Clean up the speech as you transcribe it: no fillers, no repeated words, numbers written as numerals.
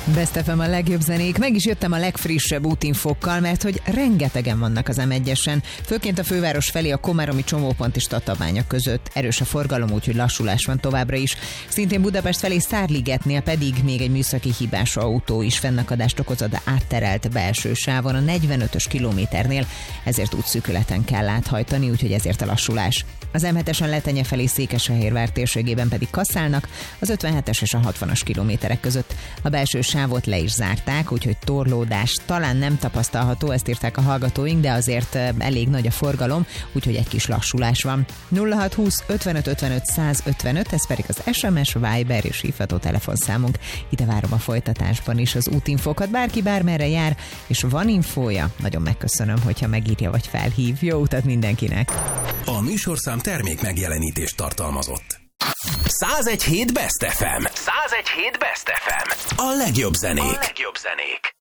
Best FM a legjobb zenék. Meg is jöttem a legfrissebb útinfokkal, mert hogy rengetegen vannak az M1-esen, főként a főváros felé a komáromi csomópont és Tatabánya között. Erős a forgalom, úgyhogy lassulás van továbbra is. Szintén Budapest felé Szárligetnél pedig még egy műszaki hibás autó is fennakadást okozott a átterelt belső sávon a 45-ös kilométernél, ezért útszűkületen kell áthajtani, úgyhogy ezért a lassulás. Az M7-esen Letenye felé Székesfehérvár térségében pedig kaszálnak az 57-es és a 60-as kilométerek között. A belső sávot le is zárták, úgyhogy torlódás talán nem tapasztalható, ezt írták a hallgatóink, de azért elég nagy a forgalom, úgyhogy egy kis lassulás van. 0620 55 55 155, ez pedig az SMS, Viber és hívható telefonszámunk. Ide várom a folytatásban is az útinfókat, bárki bármerre jár, és van infója, nagyon megköszönöm, hogyha megírja vagy felhív. Jó utat mindenkinek! A műsorszám termék megjelenítést tartalmazott. 101.7 Best FM. 101.7 Best FM. A legjobb zenék.